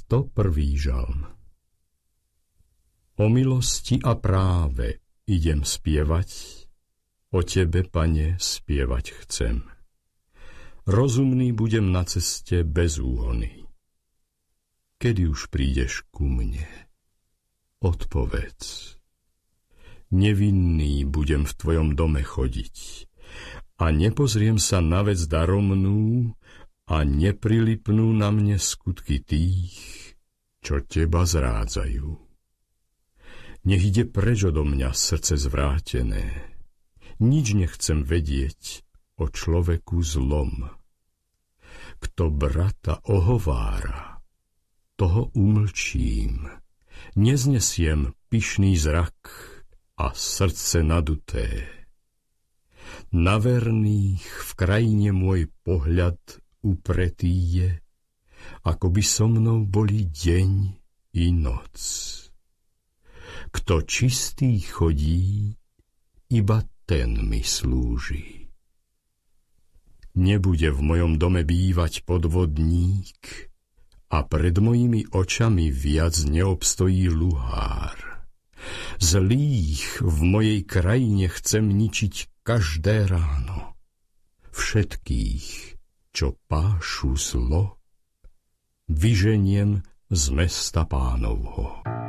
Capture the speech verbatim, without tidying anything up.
sto prvý žalm. O milosti a práve idem spievať, o tebe, Pane, spievať chcem. Rozumný budem na ceste bez úhony. Kedy už prídeš ku mne? Odpovedz. Nevinný budem v tvojom dome chodiť a nepozriem sa na vec daromnú a neprilipnú na mne skutky tých, čo teba zrádzajú. Nech ide preč odo mňa srdce zvrátené. Nič nechcem vedieť o človeku zlom. Kto brata ohovára, toho umlčím. Neznesiem pyšný zrak a srdce naduté. Na verných v krajine môj pohľad upretý je, ako by so mnou boli deň i noc. Kto čistý chodí, iba ten mi slúži. Nebude v mojom dome bývať podvodník a pred mojimi očami viac neobstojí luhár. Zlých v mojej krajine chcem ničiť každé ráno. Všetkých, čo pášu zlo, vyženiem z mesta Pánovho.